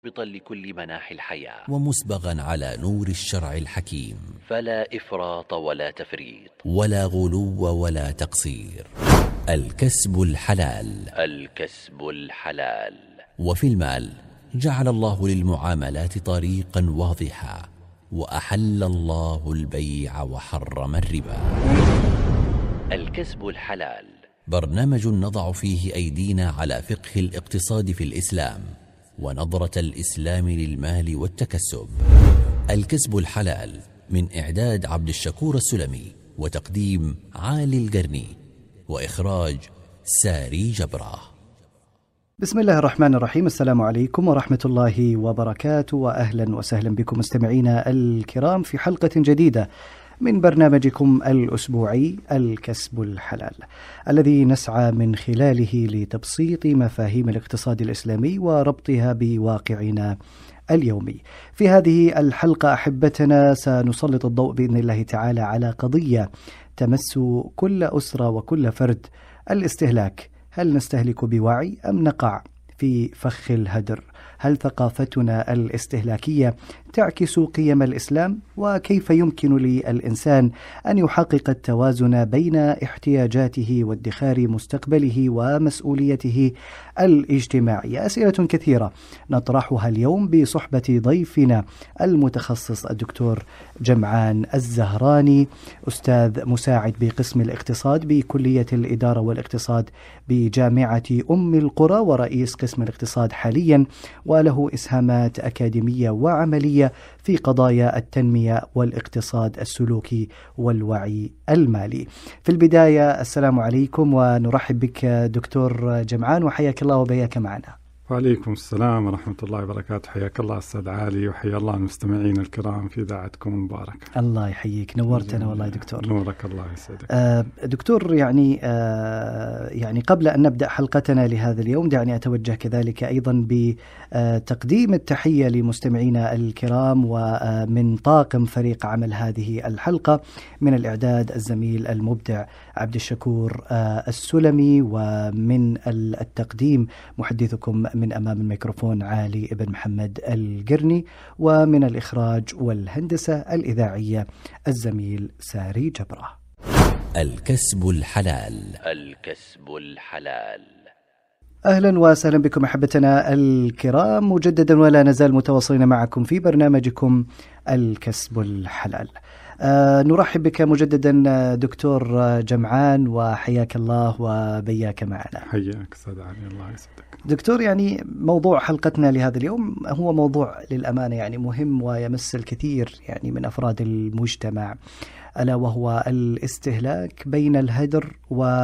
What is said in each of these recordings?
ضابطا لكل مناحي الحياة ومسبغا على نور الشرع الحكيم، فلا إفراط ولا تفريط ولا غلو ولا تقصير. الكسب الحلال. الكسب الحلال. وفي المال جعل الله للمعاملات طريقا واضحا، وأحل الله البيع وحرم الربا. الكسب الحلال برنامج نضع فيه أيدينا على فقه الاقتصاد في الإسلام ونظرة الإسلام للمال والتكسب. الكسب الحلال من إعداد عبد الشكور السلمي، وتقديم عالي القرني، وإخراج ساري جبرة. بسم الله الرحمن الرحيم. السلام عليكم ورحمة الله وبركاته، وأهلا وسهلا بكم مستمعينا الكرام في حلقة جديدة من برنامجكم الأسبوعي الكسب الحلال، الذي نسعى من خلاله لتبسيط مفاهيم الاقتصاد الإسلامي وربطها بواقعنا اليومي. في هذه الحلقة أحبتنا سنسلط الضوء بإذن الله تعالى على قضية تمس كل أسرة وكل فرد: الاستهلاك. هل نستهلك بوعي أم نقع في فخ الهدر؟ هل ثقافتنا الاستهلاكية تعكس قيم الإسلام؟ وكيف يمكن للإنسان أن يحقق التوازن بين احتياجاته وادخار مستقبله ومسؤوليته الاجتماعية؟ أسئلة كثيرة نطرحها اليوم بصحبة ضيفنا المتخصص الدكتور جمعان الزهراني، أستاذ مساعد بقسم الاقتصاد بكلية الإدارة والاقتصاد بجامعة أم القرى، ورئيس قسم الاقتصاد حاليا، وله إسهامات أكاديمية وعملية في قضايا التنمية والاقتصاد السلوكي والوعي المالي. في البداية السلام عليكم ونرحب بك دكتور جمعان، وحياك الله وبياك معنا. وعليكم السلام ورحمة الله وبركاته. حياك الله أستاذ عالي، وحيا الله المستمعين الكرام في إذاعتكم المباركة. الله يحييك، نورتنا والله دكتور. نورك الله يسعدك. دكتور، يعني قبل أن نبدأ حلقتنا لهذا اليوم دعني أتوجه كذلك أيضا بتقديم التحية لمستمعينا الكرام، ومن طاقم فريق عمل هذه الحلقة من الإعداد الزميل المبدع عبد الشكور السلمي، ومن التقديم محدثكم من أمام الميكروفون علي بن محمد القرني، ومن الإخراج والهندسة الإذاعية الزميل ساري جبرة. الكسب الحلال. الكسب الحلال. أهلا وسهلا بكم أحبتنا الكرام مجددا، ولا نزال متواصلين معكم في برنامجكم الكسب الحلال. نرحب بك مجددا دكتور جمعان، وحياك الله وبياك معنا. حياك أستاذ علي، الله يسعدك دكتور. يعني موضوع حلقتنا لهذا اليوم هو موضوع للأمانة يعني مهم ويمس الكثير يعني من أفراد المجتمع، ألا وهو الاستهلاك بين الهدر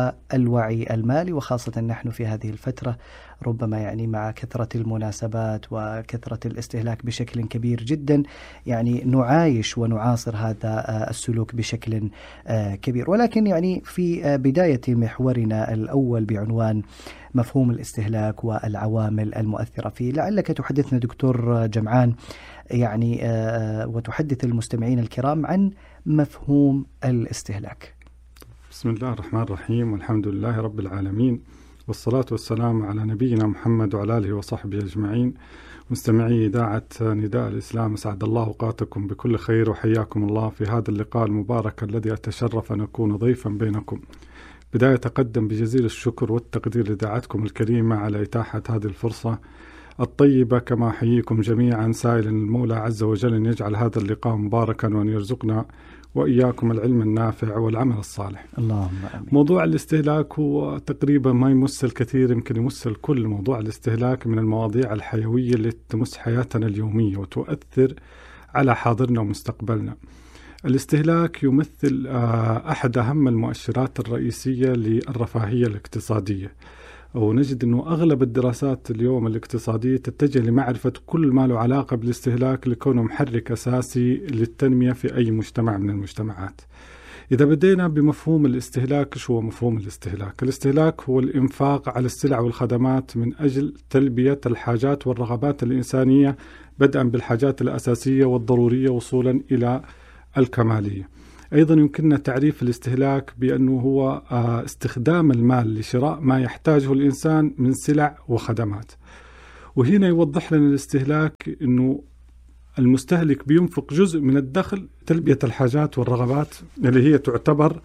والوعي المالي، وخاصة نحن في هذه الفترة ربما يعني مع كثرة المناسبات وكثرة الاستهلاك بشكل كبير جدا، يعني نعايش ونعاصر هذا السلوك بشكل كبير. ولكن يعني في بداية محورنا الأول بعنوان مفهوم الاستهلاك والعوامل المؤثرة فيه، لعلك تحدثنا دكتور جمعان يعني وتحدث المستمعين الكرام عن مفهوم الاستهلاك. بسم الله الرحمن الرحيم، والحمد لله رب العالمين، والصلاة والسلام على نبينا محمد وعلى آله وصحبه أجمعين. مستمعي إذاعة نداء الإسلام، أسعد الله أوقاتكم بكل خير، وحياكم الله في هذا اللقاء المبارك الذي أتشرف أن أكون ضيفا بينكم. بداية أقدم بجزيل الشكر والتقدير لإذاعتكم الكريمة على إتاحة هذه الفرصة الطيبة، كما أحييكم جميعا سائلا المولى عز وجل أن يجعل هذا اللقاء مباركا، وأن يرزقنا وإياكم العلم النافع والعمل الصالح. اللهم آمين. موضوع الاستهلاك هو تقريبا ما يمس الكثير، يمكن يمس الكل. موضوع الاستهلاك من المواضيع الحيوية اللي تمس حياتنا اليومية وتؤثر على حاضرنا ومستقبلنا. الاستهلاك يمثل أحد أهم المؤشرات الرئيسية للرفاهية الاقتصادية، ونجد أنه أغلب الدراسات اليوم الاقتصادية تتجه لمعرفة كل ما له علاقة بالاستهلاك لكونه محرك أساسي للتنمية في أي مجتمع من المجتمعات. إذا بدينا بمفهوم الاستهلاك، شو هو مفهوم الاستهلاك؟ الاستهلاك هو الإنفاق على السلع والخدمات من أجل تلبية الحاجات والرغبات الإنسانية، بدءا بالحاجات الأساسية والضرورية وصولا إلى الكمالية. أيضا يمكننا تعريف الاستهلاك بأنه هو استخدام المال لشراء ما يحتاجه الإنسان من سلع وخدمات. وهنا يوضح لنا الاستهلاك أنه المستهلك بينفق جزء من الدخل تلبية الحاجات والرغبات اللي هي تعتبر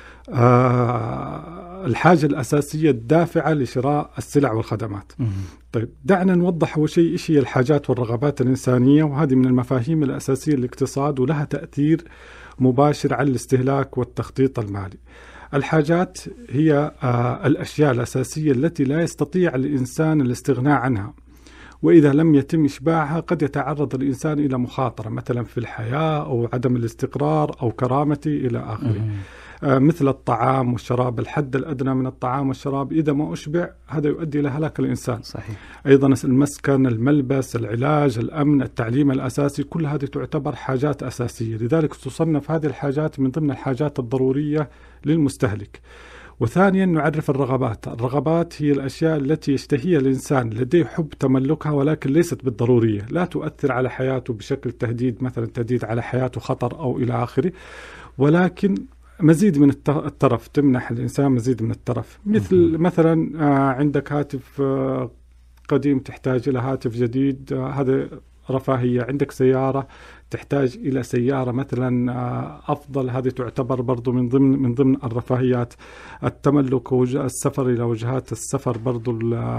الحاجة الأساسية الدافعة لشراء السلع والخدمات. طيب دعنا نوضح أول شيء إيش هي الحاجات والرغبات الإنسانية، وهذه من المفاهيم الأساسية للاقتصاد ولها تأثير مباشر على الاستهلاك والتخطيط المالي. الحاجات هي الأشياء الأساسية التي لا يستطيع الإنسان الاستغناء عنها، وإذا لم يتم إشباعها قد يتعرض الإنسان إلى مخاطرة مثلا في الحياة أو عدم الاستقرار أو كرامته إلى آخره. مثل الطعام والشراب، الحد الأدنى من الطعام والشراب إذا ما أشبع هذا يؤدي إلى هلاك الإنسان. صحيح. أيضا المسكن، الملبس، العلاج، الأمن، التعليم الأساسي، كل هذه تعتبر حاجات أساسية، لذلك تصنف هذه الحاجات من ضمن الحاجات الضرورية للمستهلك. وثانيا نعرف الرغبات. الرغبات هي الأشياء التي يشتهيها الإنسان، لديه حب تملكها ولكن ليست بالضرورية، لا تؤثر على حياته بشكل تهديد، مثلا تهديد على حياته، خطر أو إلى آخره، ولكن مزيد من الترف، تمنح الإنسان مزيد من الترف. مثلا عندك هاتف قديم تحتاج إلى هاتف جديد، هذا رفاهية. عندك سيارة تحتاج إلى سيارة مثلا أفضل، هذه تعتبر برضو من ضمن الرفاهيات. التملك السفر إلى وجهات السفر، برضو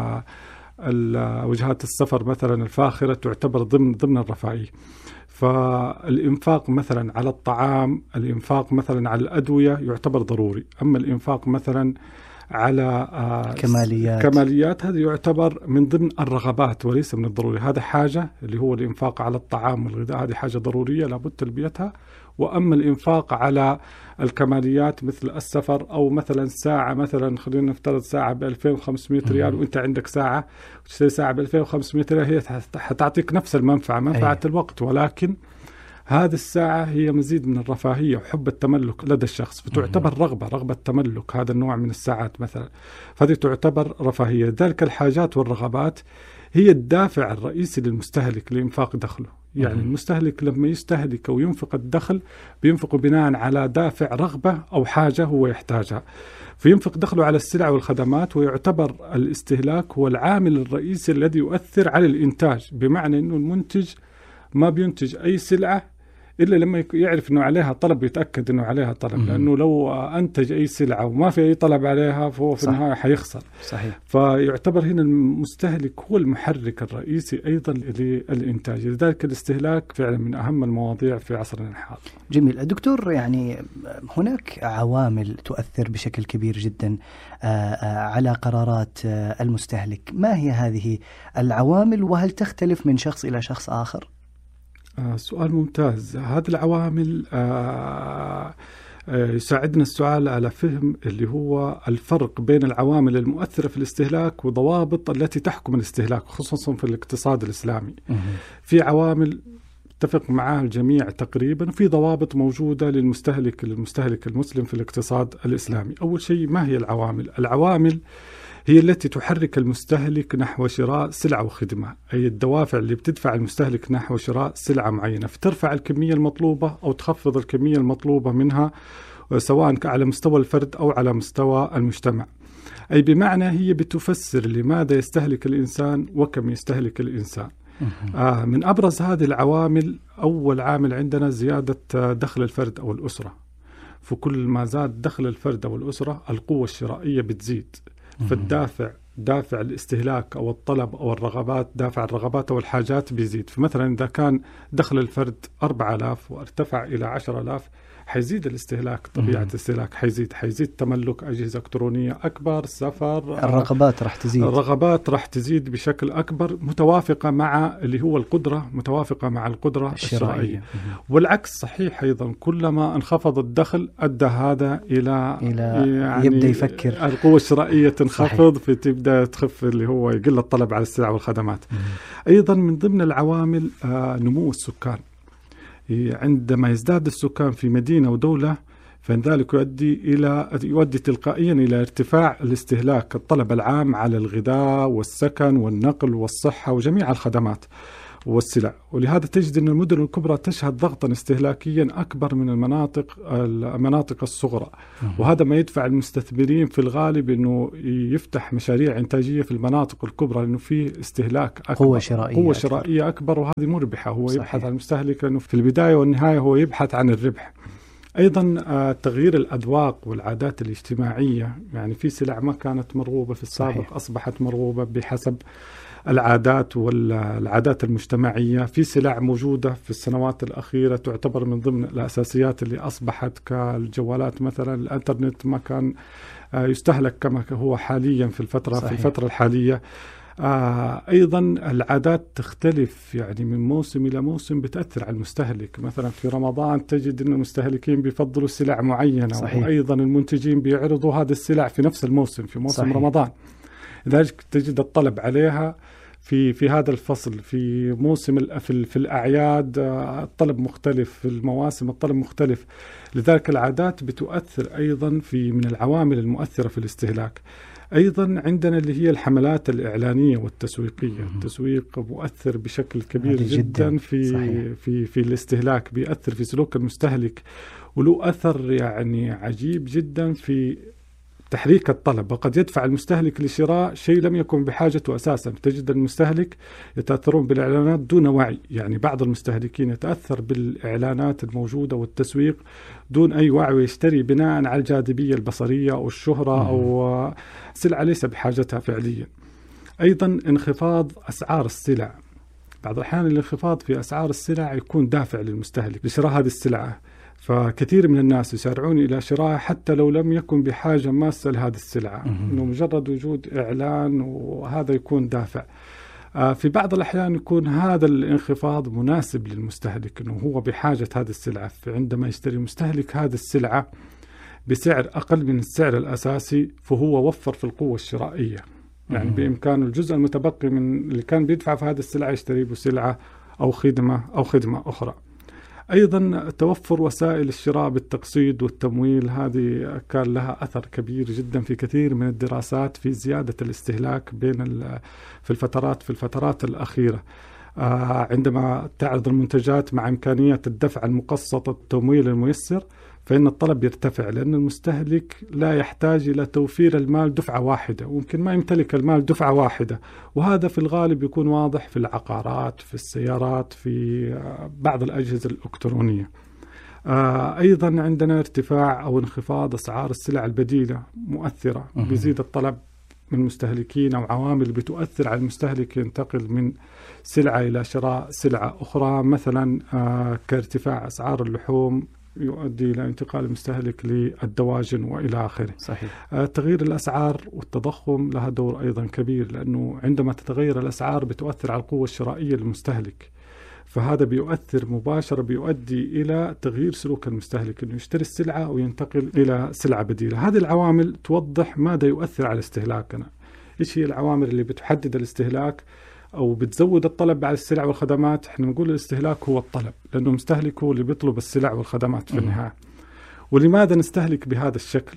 وجهات السفر مثلا الفاخرة تعتبر ضمن الرفاهية. فالإنفاق مثلا على الطعام، الإنفاق مثلا على الأدوية يعتبر ضروري. أما الإنفاق مثلا على كماليات هذا يعتبر من ضمن الرغبات وليس من الضروري. هذا حاجة اللي هو الإنفاق على الطعام والغذاء، هذه حاجة ضرورية لابد تلبيتها. وأما الإنفاق على الكماليات مثل السفر أو مثلا ساعة، مثلا خلينا نفترض ساعة ب2500 ريال وإنت عندك ساعة وتشتري ساعة ب2500 ريال، هي حتعطيك نفس منفعة الوقت، ولكن هذه الساعة هي مزيد من الرفاهية وحب التملك لدى الشخص، فتعتبر رغبة تملك هذا النوع من الساعات مثلا، فهذه تعتبر رفاهية. ذلك الحاجات والرغبات هي الدافع الرئيسي للمستهلك لإنفاق دخله. يعني المستهلك لما يستهلك أو ينفق الدخل بينفق بناء على دافع رغبة أو حاجة هو يحتاجها، فينفق دخله على السلع والخدمات. ويعتبر الاستهلاك هو العامل الرئيسي الذي يؤثر على الإنتاج، بمعنى أنه المنتج ما بينتج أي سلعة إلا لما يعرف أنه عليها طلب، يتأكد أنه عليها طلب، لأنه لو أنتج أي سلعة وما في أي طلب عليها فهو في النهاية حيخسر. صحيح. فيعتبر هنا المستهلك هو المحرك الرئيسي أيضا للإنتاج، لذلك الاستهلاك فعلا من أهم المواضيع في عصرنا الحاضر. جميل. دكتور، يعني هناك عوامل تؤثر بشكل كبير جدا على قرارات المستهلك، ما هي هذه العوامل وهل تختلف من شخص إلى شخص آخر؟ سؤال ممتاز. هذه العوامل يساعدنا السؤال على فهم اللي هو الفرق بين العوامل المؤثرة في الاستهلاك وضوابط التي تحكم الاستهلاك، خصوصا في الاقتصاد الإسلامي. في عوامل اتفق معها الجميع تقريبا، وفي ضوابط موجودة للمستهلك المسلم في الاقتصاد الإسلامي. أول شيء، ما هي العوامل؟ العوامل هي التي تحرك المستهلك نحو شراء سلعة وخدمة، أي الدوافع اللي بتدفع المستهلك نحو شراء سلعة معينة، فترفع الكمية المطلوبة أو تخفض الكمية المطلوبة منها، سواء على مستوى الفرد أو على مستوى المجتمع. أي بمعنى هي بتفسر لماذا يستهلك الإنسان وكم يستهلك الإنسان. من أبرز هذه العوامل، أول عامل عندنا زيادة دخل الفرد أو الأسرة. فكل ما زاد دخل الفرد أو الأسرة القوة الشرائية بتزيد، دافع الاستهلاك أو الطلب أو الرغبات، دافع الرغبات أو الحاجات بيزيد. فمثلا إذا كان دخل الفرد 4000 وارتفع إلى 10000 حيزيد الاستهلاك، طبيعة الاستهلاك حيزيد تملك أجهزة إلكترونية أكبر، سفر، الرغبات راح تزيد بشكل أكبر، متوافقة مع اللي هو متوافقة مع القدرة الشرائية. والعكس صحيح أيضا، كلما انخفض الدخل أدى هذا إلى يعني يبدأ يفكر القوة الشرائية تنخفض، فتبدأ تخف اللي هو يقل الطلب على السلع والخدمات. أيضا من ضمن العوامل نمو السكان. عندما يزداد السكان في مدينة ودولة فإن ذلك يؤدي تلقائيا إلى ارتفاع الاستهلاك، الطلب العام على الغذاء والسكن والنقل والصحة وجميع الخدمات. والسلع. ولهذا تجد أن المدن الكبرى تشهد ضغطا استهلاكيا أكبر من المناطق الصغرى، وهذا ما يدفع المستثمرين في الغالب أنه يفتح مشاريع إنتاجية في المناطق الكبرى، لأنه فيه استهلاك أكبر، قوة شرائية أكبر، وهذه مربحة. هو صحيح. يبحث عن المستهلك لأنه في البداية والنهاية هو يبحث عن الربح. أيضا تغيير الأذواق والعادات الاجتماعية، يعني في سلع ما كانت مرغوبة في السابق صحيح. أصبحت مرغوبة بحسب العادات والعادات المجتمعية. في سلع موجودة في السنوات الأخيرة تعتبر من ضمن الأساسيات اللي أصبحت كالجوالات مثلا. الإنترنت ما كان يستهلك كما هو حاليا في الفترة الحالية. أيضا العادات تختلف يعني من موسم إلى موسم، بتأثر على المستهلك. مثلا في رمضان تجد أن المستهلكين بيفضلوا سلع معينة صحيح. وأيضا المنتجين بيعرضوا هذا السلع في نفس الموسم، في موسم صحيح. رمضان، لذلك تجد الطلب عليها في هذا الفصل. في موسم في الأعياد الطلب مختلف، في المواسم الطلب مختلف. لذلك العادات بتؤثر أيضا من العوامل المؤثرة في الاستهلاك. أيضا عندنا اللي هي الحملات الإعلانية والتسويقية. التسويق مؤثر بشكل كبير جدا في الاستهلاك، بيأثر في سلوك المستهلك، وله أثر يعني عجيب جدا في تحريك الطلب، وقد يدفع المستهلك لشراء شيء لم يكن بحاجته أساسا. تجد المستهلك يتأثرون بالإعلانات دون وعي، يعني بعض المستهلكين يتأثر بالإعلانات الموجودة والتسويق دون أي وعي، ويشتري بناء على الجاذبية البصرية أو الشهرة أو سلعة ليس بحاجتها فعليا. أيضا انخفاض أسعار السلع، بعض الأحيان الانخفاض في أسعار السلع يكون دافع للمستهلك لشراء هذه السلعة، فكثير من الناس يسارعون إلى شرائها حتى لو لم يكن بحاجة ماسة لهذه السلعة، إنه مجرد وجود إعلان وهذا يكون دافع. في بعض الأحيان يكون هذا الانخفاض مناسب للمستهلك، إنه هو بحاجة هذه السلعة، فعندما يشتري المستهلك هذه السلعة بسعر أقل من السعر الأساسي فهو وفر في القوة الشرائية، يعني بإمكانه الجزء المتبقي من اللي كان بيدفع في هذه السلعة يشتري بسلعة أو خدمة أخرى. أيضا توفر وسائل الشراء بالتقسيط والتمويل، هذه كان لها أثر كبير جدا في كثير من الدراسات في زيادة الاستهلاك في الفترات الأخيرة. عندما تعرض المنتجات مع إمكانية الدفع المقسط والتمويل الميسر فإن الطلب يرتفع، لأن المستهلك لا يحتاج إلى توفير المال دفعة واحدة، ويمكن ما يمتلك المال دفعة واحدة، وهذا في الغالب يكون واضح في العقارات، في السيارات، في بعض الأجهزة الإلكترونية. أيضا عندنا ارتفاع أو انخفاض أسعار السلع البديلة مؤثرة، بيزيد الطلب من المستهلكين أو عوامل بتؤثر على المستهلك ينتقل من سلعة إلى شراء سلعة أخرى، مثلا كارتفاع أسعار اللحوم يؤدي إلى انتقال المستهلك للدواجن وإلى آخره. صحيح. تغيير الأسعار والتضخم لها دور أيضا كبير، لأنه عندما تتغير الأسعار بتؤثر على القوة الشرائية للمستهلك، فهذا بيؤثر مباشرة، بيؤدي إلى تغيير سلوك المستهلك، إنه يشتري السلعة وينتقل إلى سلعة بديلة. هذه العوامل توضح ماذا يؤثر على استهلاكنا. إيش هي العوامل اللي بتحدد الاستهلاك أو بتزود الطلب على السلع والخدمات؟ إحنا نقول الاستهلاك هو الطلب، لأنه المستهلك هو اللي بيطلب السلع والخدمات في النهاية. ولماذا نستهلك بهذا الشكل؟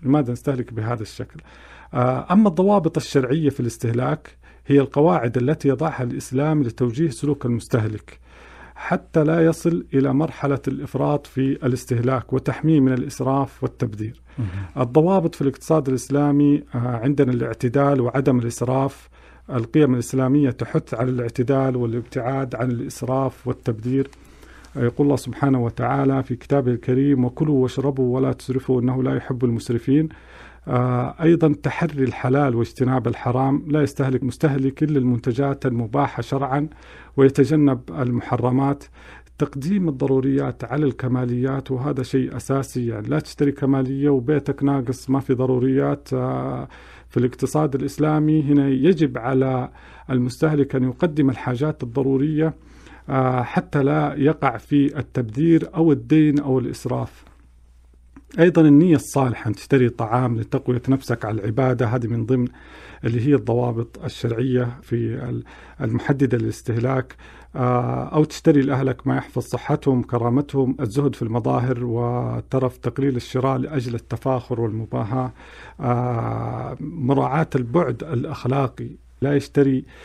أما الضوابط الشرعية في الاستهلاك هي القواعد التي يضعها الإسلام لتوجيه سلوك المستهلك حتى لا يصل إلى مرحلة الإفراط في الاستهلاك وتحميه من الإسراف والتبذير. الضوابط في الاقتصاد الإسلامي عندنا الاعتدال وعدم الإسراف. القيم الإسلامية تحث على الاعتدال والابتعاد عن الإسراف والتبذير. يقول الله سبحانه وتعالى في كتابه الكريم: وكلوا واشربوا ولا تسرفوا إنه لا يحب المسرفين. أيضا تحري الحلال واجتناب الحرام، لا يستهلك مستهلك إلا المنتجات المباحة شرعا ويتجنب المحرمات. تقديم الضروريات على الكماليات، وهذا شيء أساسي، يعني لا تشتري كمالية وبيتك ناقص ما في ضروريات. في الاقتصاد الإسلامي هنا يجب على المستهلك أن يقدم الحاجات الضرورية حتى لا يقع في التبذير أو الدين أو الإسراف. أيضا النية الصالحة، أن تشتري طعام لتقوية نفسك على العبادة، هذه من ضمن اللي هي الضوابط الشرعية في المحددة للاستهلاك. أو تشتري لأهلك ما يحفظ صحتهم كرامتهم. الزهد في المظاهر وترف تقليل الشراء لأجل التفاخر والمباهاة. مراعاة البعد الأخلاقي، لا يشتري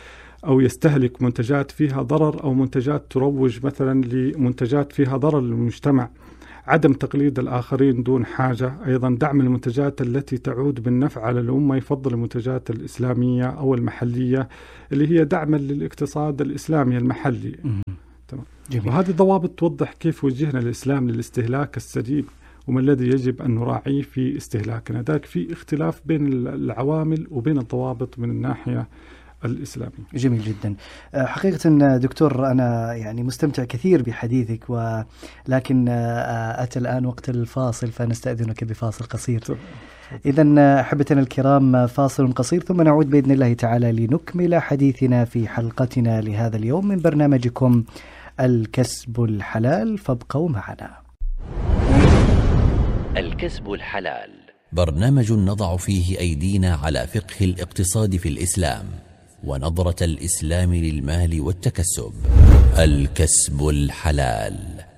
أو يستهلك منتجات فيها ضرر أو منتجات تروج مثلا لمنتجات فيها ضرر للمجتمع. عدم تقليد الآخرين دون حاجة. أيضا دعم المنتجات التي تعود بالنفع على الأمة، يفضل المنتجات الإسلامية أو المحلية اللي هي دعما للاقتصاد الإسلامي المحلي. تمام. وهذه ضوابط توضح كيف وجهنا الإسلام للاستهلاك السليم وما الذي يجب أن نراعيه في استهلاكنا. ذاك في اختلاف بين العوامل وبين الضوابط من الناحية الإسلامي. جميل جدا. حقيقة دكتور أنا يعني مستمتع كثير بحديثك، ولكن أتى الآن وقت الفاصل فنستأذنك بفاصل قصير. إذن أحبتنا الكرام، فاصل قصير ثم نعود بإذن الله تعالى لنكمل حديثنا في حلقتنا لهذا اليوم من برنامجكم الكسب الحلال، فابقوا معنا. الكسب الحلال، برنامج نضع فيه أيدينا على فقه الاقتصاد في الإسلام ونظرة الإسلام للمال والتكسب. الكسب الحلال.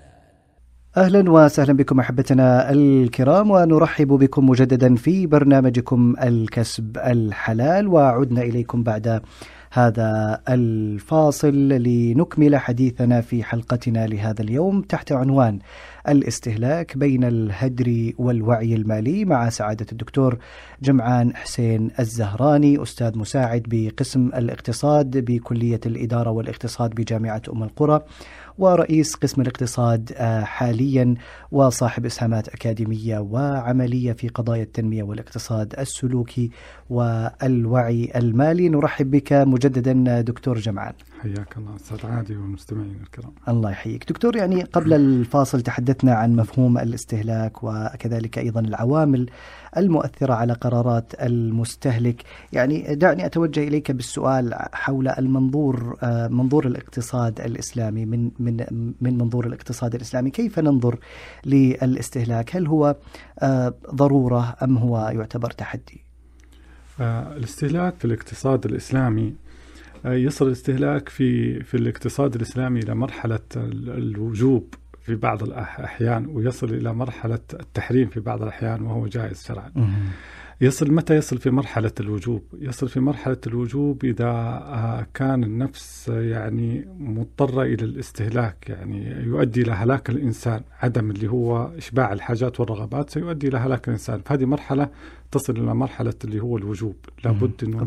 أهلا وسهلا بكم أحبتنا الكرام، ونرحب بكم مجددا في برنامجكم الكسب الحلال، وعدنا إليكم بعد هذا الفاصل لنكمل حديثنا في حلقتنا لهذا اليوم تحت عنوان الاستهلاك بين الهدر والوعي المالي، مع سعادة الدكتور جمعان حسين الزهراني، أستاذ مساعد بقسم الاقتصاد بكلية الإدارة والاقتصاد بجامعة أم القرى، ورئيس قسم الاقتصاد حاليا، وصاحب إسهامات أكاديمية وعملية في قضايا التنمية والاقتصاد السلوكي والوعي المالي. نرحب بك مجددا دكتور جمعان. حياك الله أستاذ عادي والمستمعين الكرام. الله يحييك دكتور. يعني قبل الفاصل تحدثنا عن مفهوم الاستهلاك وكذلك أيضا العوامل المؤثرة على قرارات المستهلك. يعني دعني أتوجه إليك بالسؤال حول المنظور، منظور الاقتصاد الإسلامي. من منظور الاقتصاد الإسلامي كيف ننظر للاستهلاك؟ هل هو ضرورة أم هو يعتبر تحدي؟ الاستهلاك في الاقتصاد الإسلامي يصل الاستهلاك في الاقتصاد الإسلامي إلى مرحلة الوجوب في بعض الأحيان، ويصل إلى مرحلة التحريم في بعض الأحيان وهو جائز شرعا. متى يصل في مرحلة الوجوب؟ يصل في مرحلة الوجوب إذا كان النفس يعني مضطرة إلى الاستهلاك، يعني يؤدي إلى هلاك الإنسان. عدم اللي هو إشباع الحاجات والرغبات سيؤدي إلى هلاك الإنسان. فهذه مرحلة تصل إلى مرحلة اللي هو الوجوب، لابد أنه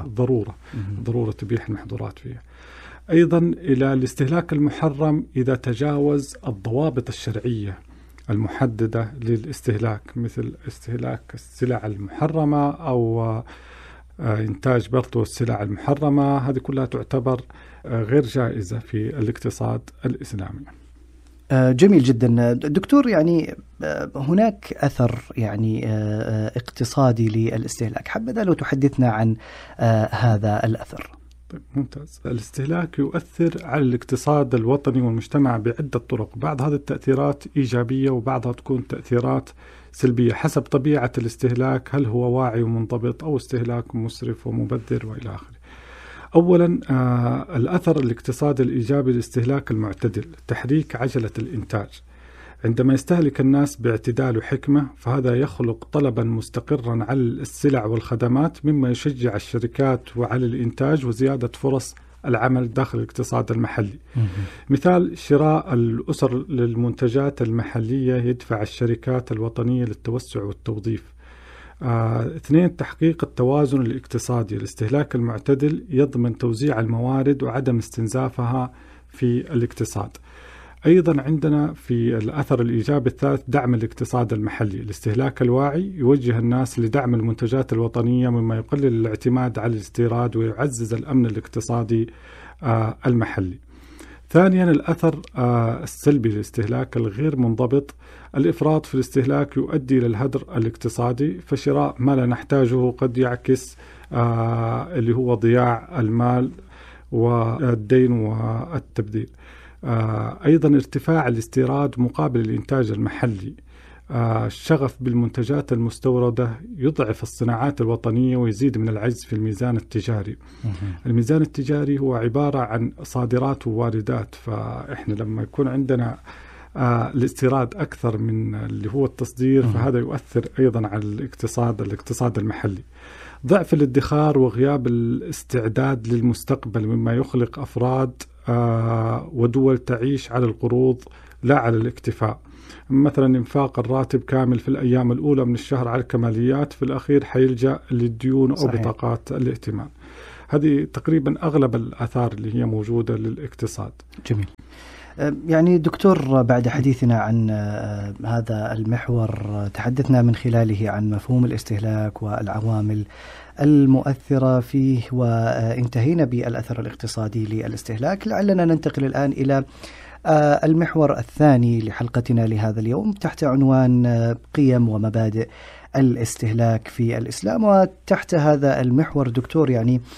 ضرورة تبيح المحظورات فيها. أيضا إلى الاستهلاك المحرم إذا تجاوز الضوابط الشرعية المحددة للاستهلاك، مثل استهلاك السلع المحرمة أو إنتاج برضو السلع المحرمة. هذه كلها تعتبر غير جائزة في الاقتصاد الإسلامي. جميل جدا دكتور. يعني هناك أثر يعني اقتصادي للاستهلاك، حبذا لو تحدثنا عن هذا الأثر. طيب ممتاز. الاستهلاك يؤثر على الاقتصاد الوطني والمجتمع بعدة طرق، بعض هذه التأثيرات إيجابية وبعضها تكون تأثيرات سلبية حسب طبيعة الاستهلاك، هل هو واعي ومنضبط أو استهلاك مسرف ومبذر وإلى آخره. أولا الأثر الاقتصادي الإيجابي للاستهلاك المعتدل، تحريك عجلة الإنتاج. عندما يستهلك الناس باعتدال وحكمة فهذا يخلق طلبا مستقرا على السلع والخدمات، مما يشجع الشركات وعلى الإنتاج وزيادة فرص العمل داخل الاقتصاد المحلي. مثال شراء الأسر للمنتجات المحلية يدفع الشركات الوطنية للتوسع والتوظيف. 2 تحقيق التوازن الاقتصادي. الاستهلاك المعتدل يضمن توزيع الموارد وعدم استنزافها في الاقتصاد. أيضا عندنا في الأثر الإيجابي الثالث دعم الاقتصاد المحلي. الاستهلاك الواعي يوجه الناس لدعم المنتجات الوطنية، مما يقلل الاعتماد على الاستيراد ويعزز الأمن الاقتصادي المحلي. ثانيا الأثر السلبي للاستهلاك الغير منضبط. الإفراط في الاستهلاك يؤدي إلى الهدر الاقتصادي، فشراء ما لا نحتاجه قد يعكس اللي هو ضياع المال والدين والتبذير. أيضا ارتفاع الاستيراد مقابل الإنتاج المحلي. الشغف بالمنتجات المستوردة يضعف الصناعات الوطنية ويزيد من العجز في الميزان التجاري. الميزان التجاري هو عبارة عن صادرات وواردات، فإحنا لما يكون عندنا الاستيراد أكثر من اللي هو التصدير فهذا يؤثر أيضا على الاقتصاد المحلي. ضعف الادخار وغياب الاستعداد للمستقبل مما يخلق أفراد ودول تعيش على القروض لا على الاكتفاء. مثلا إنفاق الراتب كامل في الأيام الأولى من الشهر على الكماليات، في الأخير حيلجأ للديون أو صحيح. بطاقات الائتمان. هذه تقريبا أغلب الآثار اللي هي موجودة للاقتصاد. جميل. يعني دكتور، بعد حديثنا عن هذا المحور تحدثنا من خلاله عن مفهوم الاستهلاك والعوامل المؤثرة فيه، وانتهينا بالأثر الاقتصادي للاستهلاك. لعلنا ننتقل الآن إلى المحور الثاني لحلقتنا لهذا اليوم تحت عنوان قيم ومبادئ الاستهلاك في الإسلام. وتحت هذا المحور دكتور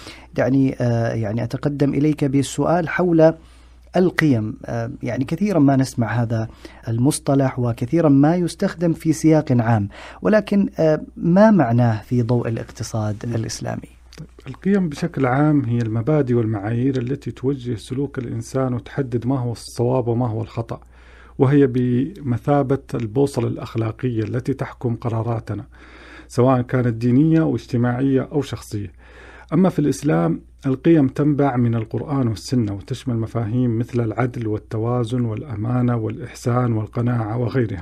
يعني أتقدم إليك بالسؤال حول القيم. يعني كثيرا ما نسمع هذا المصطلح وكثيرا ما يستخدم في سياق عام، ولكن ما معناه في ضوء الاقتصاد الإسلامي؟ القيم بشكل عام هي المبادئ والمعايير التي توجه سلوك الإنسان وتحدد ما هو الصواب وما هو الخطأ، وهي بمثابة البوصلة الأخلاقية التي تحكم قراراتنا سواء كانت دينية أو اجتماعية أو شخصية. أما في الإسلام القيم تنبع من القرآن والسنة وتشمل مفاهيم مثل العدل والتوازن والأمانة والإحسان والقناعة وغيرها.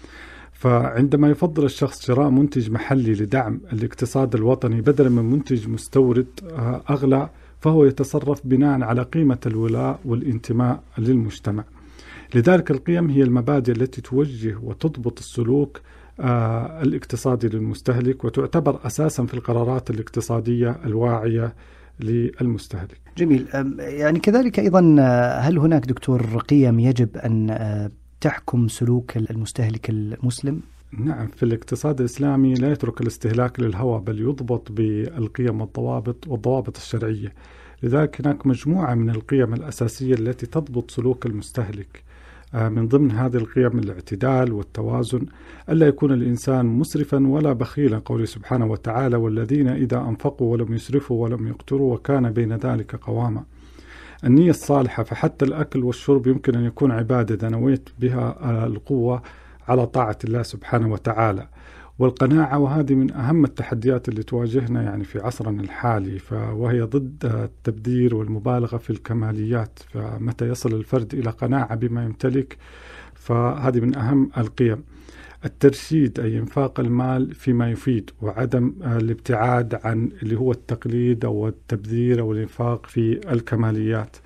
فعندما يفضل الشخص شراء منتج محلي لدعم الاقتصاد الوطني بدلا من منتج مستورد أغلى، فهو يتصرف بناء على قيمة الولاء والانتماء للمجتمع. لذلك القيم هي المبادئ التي توجه وتضبط السلوك الاقتصادي للمستهلك، وتعتبر أساسا في القرارات الاقتصادية الواعية للمستهلك. جميل. يعني كذلك أيضا هل هناك دكتور قيم يجب أن تحكم سلوك المستهلك المسلم؟ نعم، في الاقتصاد الإسلامي لا يترك الاستهلاك للهوى، بل يضبط بالقيم والضوابط الشرعية. لذلك هناك مجموعة من القيم الأساسية التي تضبط سلوك المستهلك. من ضمن هذه القيم الاعتدال والتوازن، ألا يكون الإنسان مسرفا ولا بخيلا، قوله سبحانه وتعالى: والذين إذا أنفقوا ولم يسرفوا ولم يقتروا وكان بين ذلك قواما. النية الصالحة، فحتى الأكل والشرب يمكن أن يكون عبادة إذا نويت بها القوة على طاعة الله سبحانه وتعالى. والقناعة، وهذه من أهم التحديات اللي تواجهنا يعني في عصرنا الحالي، وهي ضد التبذير والمبالغة في الكماليات. فمتى يصل الفرد إلى قناعة بما يمتلك فهذه من أهم القيم. الترشيد، أي إنفاق المال فيما يفيد، وعدم الابتعاد عن اللي هو التقليد أو التبذير أو الإنفاق في الكماليات.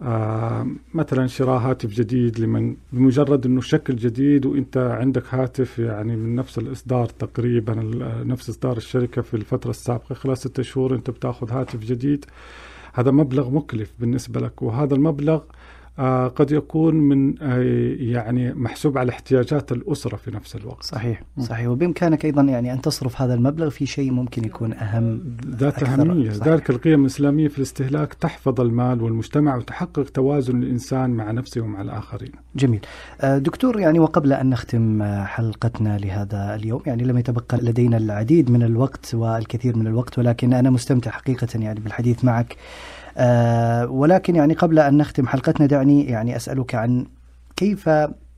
مثلا شراء هاتف جديد لمن بمجرد أنه شكل جديد وإنت عندك هاتف يعني من نفس الإصدار تقريبا نفس إصدار الشركة في الفترة السابقة، خلال 6 شهور أنت بتاخذ هاتف جديد. هذا مبلغ مكلف بالنسبة لك، وهذا المبلغ قد يكون من يعني محسوب على احتياجات الأسرة في نفس الوقت. صحيح. وبإمكانك أيضا يعني أن تصرف هذا المبلغ في شيء ممكن يكون أهم ذات أهمية. ذلك القيم الإسلامية في الاستهلاك تحفظ المال والمجتمع وتحقق توازن الإنسان مع نفسه ومع الآخرين. جميل. دكتور، يعني وقبل أن نختم حلقتنا لهذا اليوم، يعني لم يتبقى لدينا العديد من الوقت والكثير من الوقت، ولكن أنا مستمتع حقيقة يعني بالحديث معك. ولكن يعني قبل أن نختم حلقتنا دعني يعني أسألك عن كيف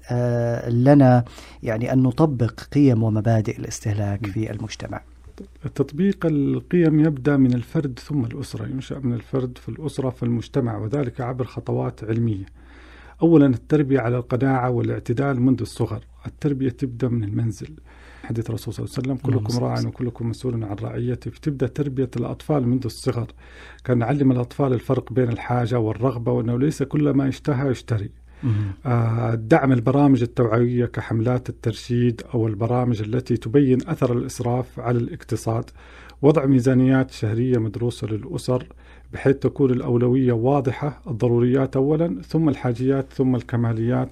لنا يعني أن نطبق قيم ومبادئ الاستهلاك في المجتمع. تطبيق القيم يبدأ من الفرد ثم الأسرة، ينشأ من الفرد في الأسرة في المجتمع، وذلك عبر خطوات علمية. أولا التربية على القناعة والاعتدال منذ الصغر. التربية تبدأ من المنزل. حديث الرسول صلى الله عليه وسلم: كلكم راع وكلكم مسؤول عن رعيته. فتبدأ تربية الأطفال منذ الصغر. كان نعلم الأطفال الفرق بين الحاجة والرغبة، وأنه ليس كل ما يشتهى يشتري. دعم البرامج التوعوية كحملات الترشيد أو البرامج التي تبين أثر الإسراف على الاقتصاد. وضع ميزانيات شهرية مدروسة للأسر بحيث تكون الأولوية واضحة، الضروريات أولا ثم الحاجيات ثم الكماليات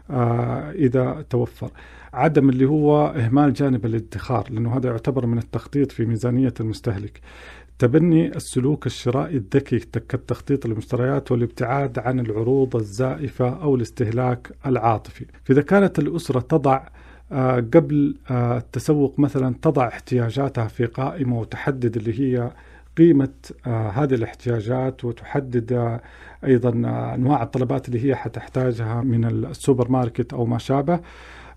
إذا توفر. عدم اللي هو إهمال جانب الادخار، لأنه هذا يعتبر من التخطيط في ميزانية المستهلك. تبني السلوك الشرائي الذكي كالتخطيط للمشتريات والابتعاد عن العروض الزائفة أو الاستهلاك العاطفي. فإذا كانت الأسرة تضع قبل التسوق مثلا تضع احتياجاتها في قائمة وتحدد اللي هي قيمة هذه الاحتياجات، وتحدد أيضا أنواع الطلبات اللي هي حتحتاجها من السوبر ماركت أو ما شابه،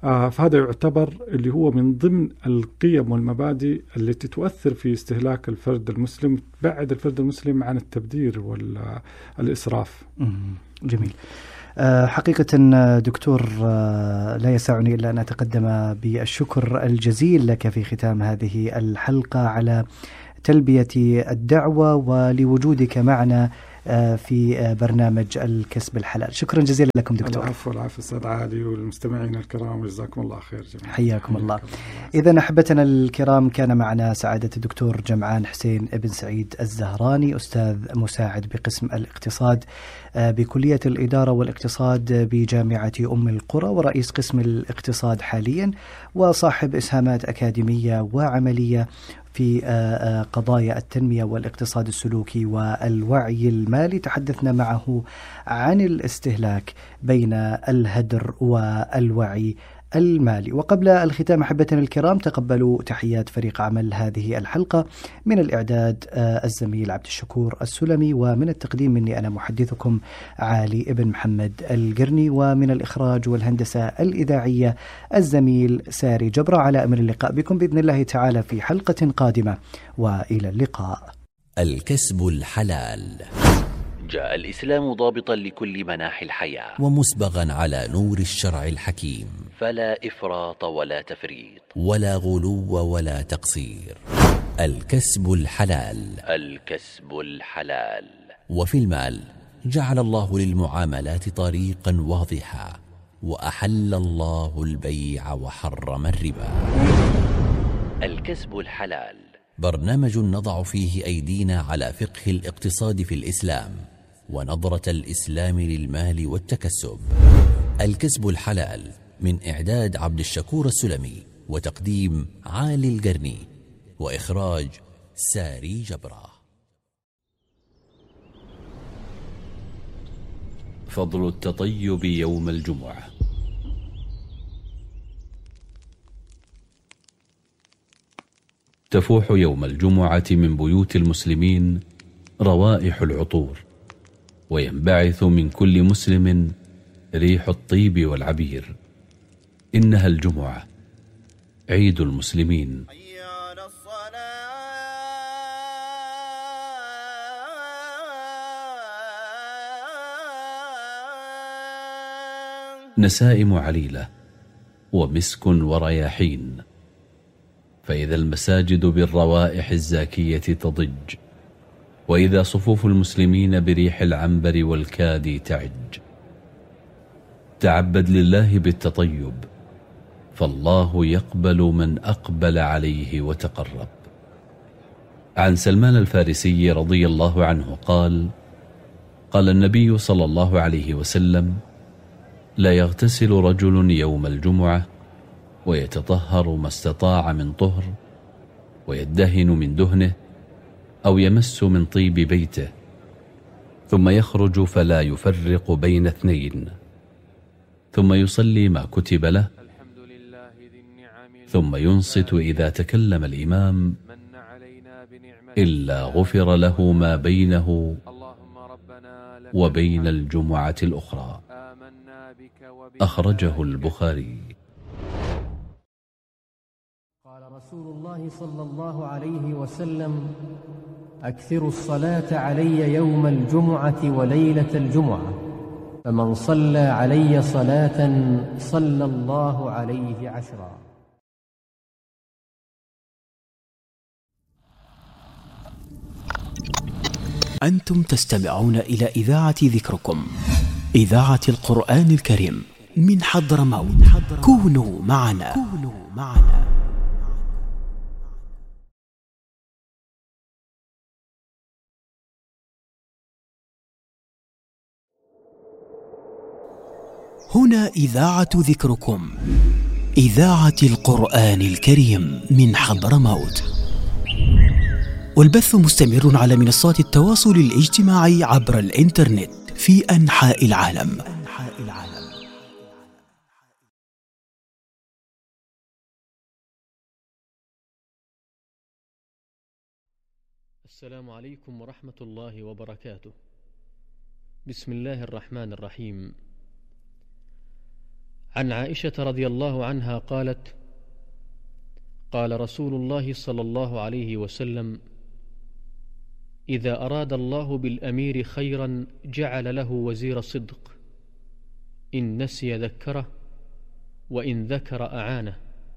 فهذا يعتبر اللي هو من ضمن القيم والمبادئ التي تؤثر في استهلاك الفرد المسلم، تبعد الفرد المسلم عن التبذير والإسراف. جميل. حقيقة دكتور، لا يسعني إلا أن أتقدم بالشكر الجزيل لك في ختام هذه الحلقة على تلبية الدعوة ولوجودك معنا في برنامج الكسب الحلال. شكرا جزيلا لكم دكتور. العفو أستاذ علي والمستمعين الكرام، جزاكم الله خير جميعا. حياكم الله. إذن أحبتنا الكرام، كان معنا سعادة الدكتور جمعان حسين ابن سعيد الزهراني، أستاذ مساعد بقسم الاقتصاد بكلية الإدارة والاقتصاد بجامعة أم القرى، ورئيس قسم الاقتصاد حاليا، وصاحب إسهامات أكاديمية وعملية في قضايا التنمية والاقتصاد السلوكي والوعي المالي. تحدثنا معه عن الاستهلاك بين الهدر والوعي المالي. وقبل الختام أحبتنا الكرام، تقبلوا تحيات فريق عمل هذه الحلقة، من الإعداد الزميل عبد الشكور السلمي، ومن التقديم مني أنا محدثكم علي ابن محمد القرني، ومن الإخراج والهندسة الإذاعية الزميل ساري جبرة. على أمر اللقاء بكم بإذن الله تعالى في حلقة قادمة، وإلى اللقاء. الكسب الحلال. جاء الإسلام ضابطا لكل مناحي الحياة، ومسبغا على نور الشرع الحكيم، فلا إفراط ولا تفريط، ولا غلو ولا تقصير. الكسب الحلال. الكسب الحلال. وفي المال جعل الله للمعاملات طريقا واضحا، وأحل الله البيع وحرم الربا. الكسب الحلال، برنامج نضع فيه أيدينا على فقه الاقتصاد في الإسلام، ونظرة الإسلام للمال والتكسب. الكسب الحلال، من إعداد عبد الشكور السلمي، وتقديم عالي القرني، وإخراج ساري جبرة. فضل التطيب يوم الجمعة. تفوح يوم الجمعة من بيوت المسلمين روائح العطور، وينبعث من كل مسلم ريح الطيب والعبير. إنها الجمعة، عيد المسلمين. نسائم عليلة ومسك ورياحين، فإذا المساجد بالروائح الزاكية تضج، وإذا صفوف المسلمين بريح العنبر والكادي تعج. تعبد لله بالتطيب، فالله يقبل من أقبل عليه وتقرب. عن سلمان الفارسي رضي الله عنه قال: قال النبي صلى الله عليه وسلم: لا يغتسل رجل يوم الجمعة ويتطهر ما استطاع من طهر، ويدهن من دهنه، أو يمس من طيب بيته، ثم يخرج فلا يفرق بين اثنين، ثم يصلي ما كتب له، ثم ينصت إذا تكلم الإمام، إلا غفر له ما بينه وبين الجمعة الأخرى. أخرجه البخاري. قال رسول الله صلى الله عليه وسلم: أكثروا الصلاة علي يوم الجمعة وليلة الجمعة، فمن صلى علي صلاة صلى الله عليه 10. أنتم تستمعون إلى إذاعة ذكركم، إذاعة القرآن الكريم من حضرموت. كونوا معنا. هنا إذاعة ذكركم، إذاعة القرآن الكريم من حضرموت، والبث مستمر على منصات التواصل الاجتماعي عبر الإنترنت في أنحاء العالم. السلام عليكم ورحمة الله وبركاته. بسم الله الرحمن الرحيم. عن عائشة رضي الله عنها قالت: قال رسول الله صلى الله عليه وسلم: إذا أراد الله بالأمير خيرا جعل له وزير صدق، إن نسي ذكره، وإن ذكر أعانه،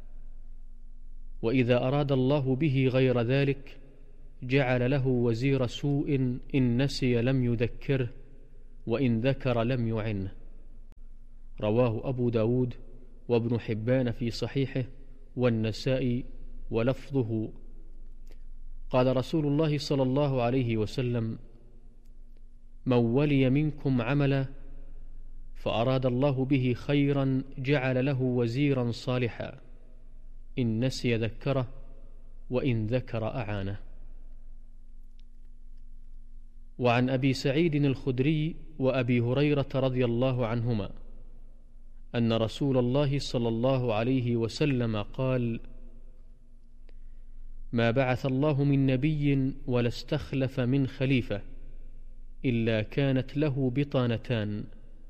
وإذا أراد الله به غير ذلك جعل له وزير سوء، إن نسي لم يذكره، وإن ذكر لم يعنه. رواه أبو داود وابن حبان في صحيحه والنسائي، ولفظه: قال رسول الله صلى الله عليه وسلم: من ولي منكم عملا فأراد الله به خيرا جعل له وزيرا صالحا، إن نسي ذكره، وإن ذكر أعانه. وعن أبي سعيد الخدري وأبي هريرة رضي الله عنهما أن رسول الله صلى الله عليه وسلم قال: ما بعث الله من نبي ولا استخلف من خليفة إلا كانت له بطانتان: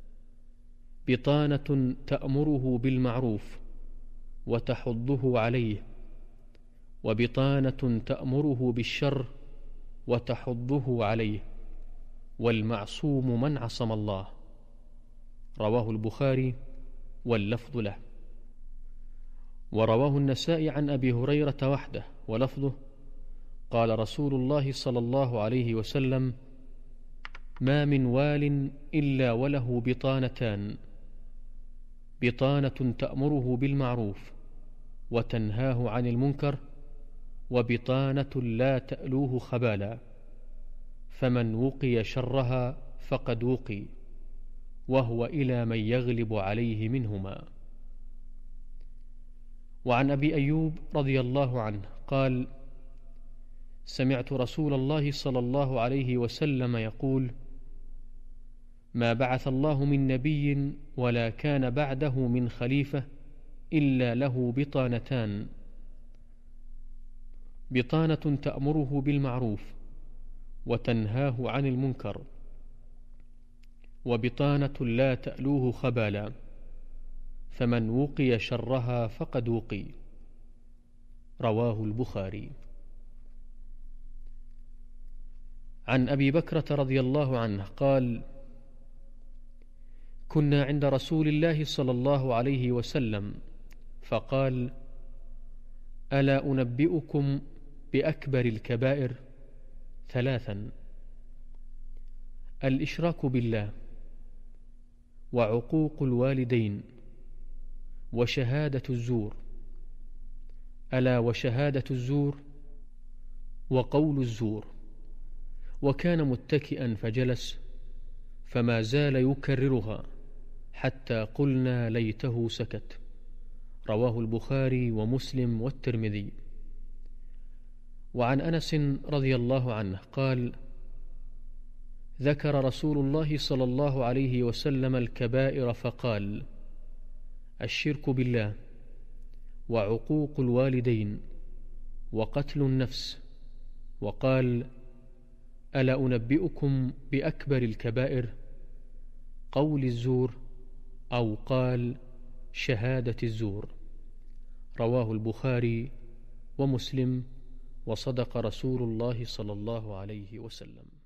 بطانة تأمره بالمعروف وتحضه عليه، وبطانة تأمره بالشر وتحضه عليه، والمعصوم من عصم الله. رواه البخاري واللفظ له. ورواه النسائي عن أبي هريرة وحده، ولفظه: قال رسول الله صلى الله عليه وسلم: ما من وال إلا وله بطانتان: بطانة تأمره بالمعروف وتنهاه عن المنكر، وبطانة لا تألوه خبالا، فمن وقي شرها فقد وقي، وهو إلى من يغلب عليه منهما. وعن أبي أيوب رضي الله عنه قال: سمعت رسول الله صلى الله عليه وسلم يقول: ما بعث الله من نبي ولا كان بعده من خليفة إلا له بطانتان: بطانة تأمره بالمعروف وتنهاه عن المنكر، وبطانة لا تألوه خبالا، فمن وقي شرها فقد وقي. رواه البخاري. عن أبي بكرة رضي الله عنه قال: كنا عند رسول الله صلى الله عليه وسلم فقال: ألا أنبئكم بأكبر الكبائر؟ 3: الإشراك بالله، وعقوق الوالدين، وشهادة الزور. ألا وشهادة الزور، وقول الزور. وكان متكئا فجلس، فما زال يكررها حتى قلنا ليته سكت. رواه البخاري ومسلم والترمذي. وعن أنس رضي الله عنه قال: ذكر رسول الله صلى الله عليه وسلم الكبائر فقال: الشرك بالله، وعقوق الوالدين، وقتل النفس. وقال: ألا أنبئكم بأكبر الكبائر؟ قول الزور، أو قال شهادة الزور. رواه البخاري ومسلم، وصدق رسول الله صلى الله عليه وسلم.